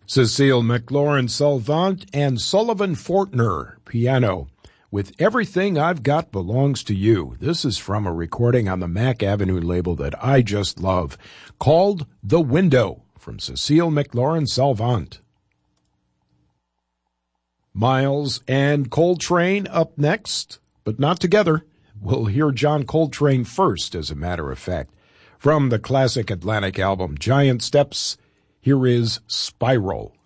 Cecile McLaurin Salvant and Sullivan Fortner, piano, with Everything I've Got Belongs to You. This is from a recording on the Mack Avenue label that I just love, called The Window, from Cecile McLaurin Salvant. Miles and Coltrane up next, but not together. We'll hear John Coltrane first, as a matter of fact. From the classic Atlantic album Giant Steps, here is Spiral.